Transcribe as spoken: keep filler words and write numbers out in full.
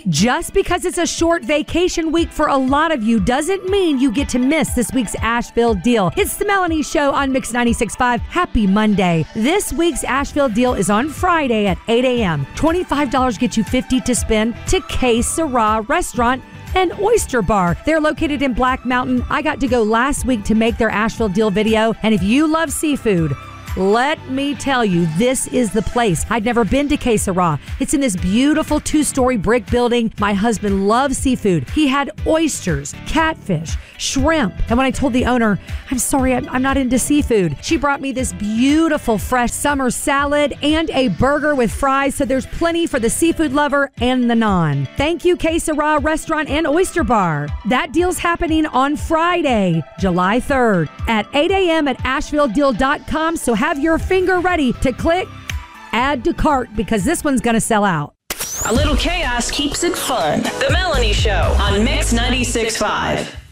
Just because it's a short vacation week for a lot of you doesn't mean you get to miss this week's Asheville deal. It's the Melanie Show on Mix ninety-six point five. Happy Monday. This week's Asheville deal is on Friday at eight a.m. twenty-five dollars gets you fifty dollars to spend to Que Sera Restaurant and Oyster Bar. They're located in Black Mountain. I got to go last week to make their Asheville deal video, and if you love seafood, let me tell you, this is the place. I'd never been to Que Sera. It's in this beautiful two-story brick building. My husband loves seafood. He had oysters, catfish, shrimp. And when I told the owner, I'm sorry, I'm, I'm not into seafood, she brought me this beautiful fresh summer salad and a burger with fries. So there's plenty for the seafood lover and the non. Thank you, Que Sera Restaurant and Oyster Bar. That deal's happening on Friday, July third at eight a.m. at asheville deal dot com. So have your finger ready to click add to cart because this one's going to sell out. A little chaos keeps it fun. The Melanie Show on Mix ninety-six point five.